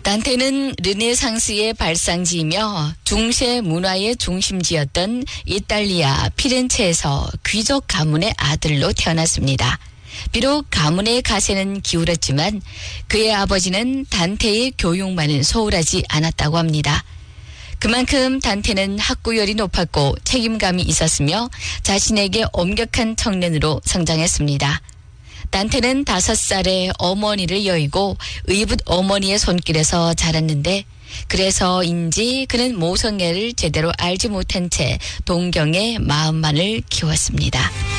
단테는 르네상스의 발상지이며 중세 문화의 중심지였던 이탈리아 피렌체에서 귀족 가문의 아들로 태어났습니다. 비록 가문의 가세는 기울었지만 그의 아버지는 단테의 교육만은 소홀하지 않았다고 합니다. 그만큼 단테는 학구열이 높았고 책임감이 있었으며 자신에게 엄격한 청년으로 성장했습니다. 단테는 5살에 어머니를 여의고 의붓 어머니의 손길에서 자랐는데 그래서인지 그는 모성애를 제대로 알지 못한 채 동경의 마음만을 키웠습니다.